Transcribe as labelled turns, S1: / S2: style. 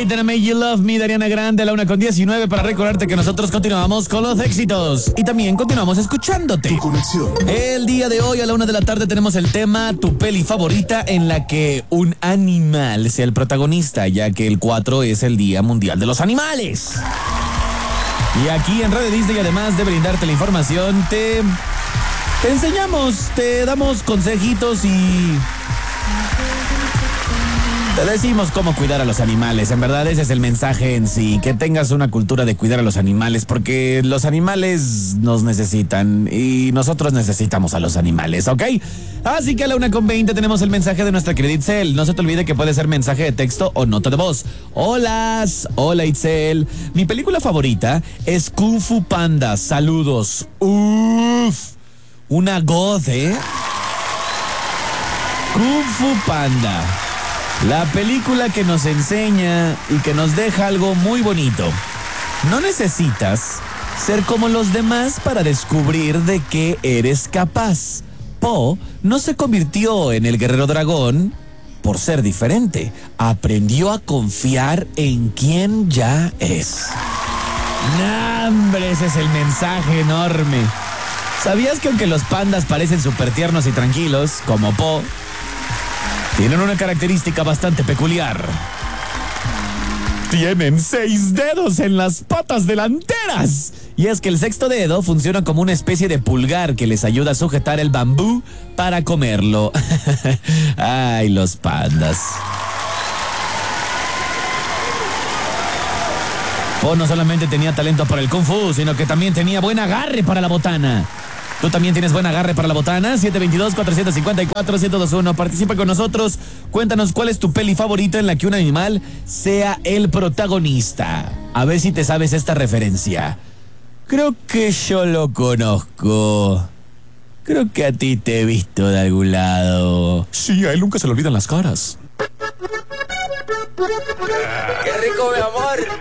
S1: Hate and Make You Love Me de Ariana Grande a la 1:19 para recordarte que nosotros continuamos con los éxitos y también continuamos escuchándote.
S2: Tu conexión.
S1: El día de hoy a la 1 de la tarde tenemos el tema Tu peli favorita, en la que un animal sea el protagonista, ya que el 4 es el Día Mundial de los Animales. Y aquí en Radio Disney, además de brindarte la información, te enseñamos, te damos consejitos y te decimos cómo cuidar a los animales. En verdad ese es el mensaje en sí, que tengas una cultura de cuidar a los animales, porque los animales nos necesitan y nosotros necesitamos a los animales, ¿ok? Así que a la 1:20 tenemos el mensaje de nuestra querida Itzel. No se te olvide que puede ser mensaje de texto o nota de voz. Hola Itzel. Mi película favorita es Kung Fu Panda. Saludos. Uf, una god, ¿eh? Kung Fu Panda. La película que nos enseña y que nos deja algo muy bonito. No necesitas ser como los demás para descubrir de qué eres capaz. Po no se convirtió en el guerrero dragón por ser diferente. Aprendió a confiar en quien ya es. ¡No, hombre! Ese es el mensaje enorme. ¿Sabías que aunque los pandas parecen súper tiernos y tranquilos, como Po, tienen una característica bastante peculiar? Tienen 6 dedos en las patas delanteras. Y es que el sexto dedo funciona como una especie de pulgar que les ayuda a sujetar el bambú para comerlo. Ay, los pandas. Po no solamente tenía talento para el Kung Fu, sino que también tenía buen agarre para la botana. ¿Tú también tienes buen agarre para la botana? 722-454-1021. Participa con nosotros. Cuéntanos cuál es tu peli favorita en la que un animal sea el protagonista. A ver si te sabes esta referencia. Creo que yo lo conozco. Creo que a ti te he visto de algún lado.
S2: Sí, a él nunca se le olvidan las caras.
S3: ¡Qué rico, mi amor!